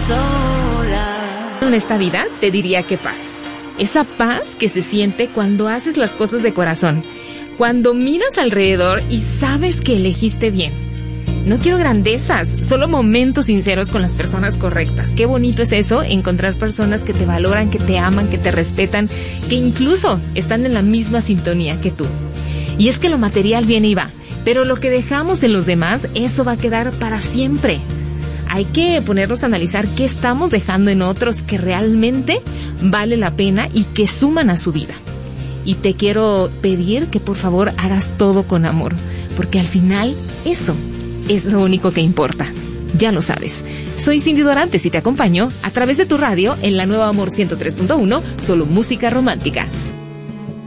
sola. En esta vida te diría que paz. Esa paz que se siente cuando haces las cosas de corazón. Cuando miras alrededor y sabes que elegiste bien. No quiero grandezas, solo momentos sinceros con las personas correctas. Qué bonito es eso, encontrar personas que te valoran, que te aman, que te respetan, que incluso están en la misma sintonía que tú. Y es que lo material viene y va, pero lo que dejamos en los demás, eso va a quedar para siempre. Hay que ponernos a analizar qué estamos dejando en otros que realmente vale la pena y que suman a su vida. Y te quiero pedir que por favor hagas todo con amor, porque al final eso es lo único que importa. Ya lo sabes. Soy Cindy Dorantes y te acompaño a través de tu radio en la Nueva Amor 103.1, solo música romántica.